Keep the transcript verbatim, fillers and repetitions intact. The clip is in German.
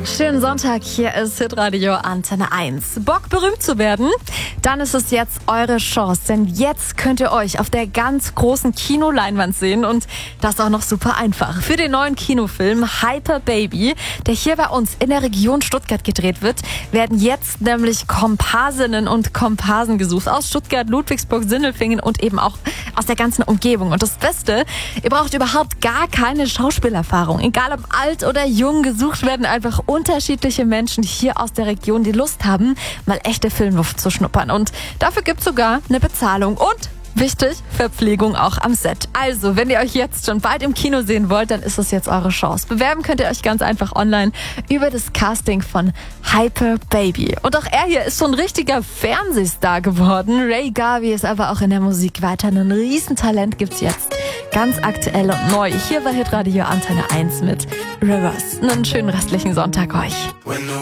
Schönen Sonntag, hier ist Hitradio Antenne eins. Bock berühmt zu werden? Dann ist es jetzt eure Chance, denn jetzt könnt ihr euch auf der ganz großen Kinoleinwand sehen und das auch noch super einfach. Für den neuen Kinofilm Hyper Baby, der hier bei uns in der Region Stuttgart gedreht wird, werden jetzt nämlich Komparsinnen und Komparsen gesucht aus Stuttgart, Ludwigsburg, Sindelfingen und eben auch aus der ganzen Umgebung. Und das Beste, ihr braucht überhaupt gar keine Schauspielerfahrung. Egal ob alt oder jung, gesucht werden einfach unterschiedliche Menschen hier aus der Region, die Lust haben, mal echte Filmluft zu schnuppern. Und dafür gibt's sogar eine Bezahlung und wichtig, Verpflegung auch am Set. Also, wenn ihr euch jetzt schon bald im Kino sehen wollt, dann ist es jetzt eure Chance. Bewerben könnt ihr euch ganz einfach online über das Casting von Hyper Baby. Und auch er hier ist schon ein richtiger Fernsehstar geworden. Ray Garvey ist aber auch in der Musik weiter ein Riesentalent, gibt's jetzt ganz aktuell und neu. Hier bei Hitradio Antenne eins mit Rivers. Einen schönen restlichen Sonntag euch.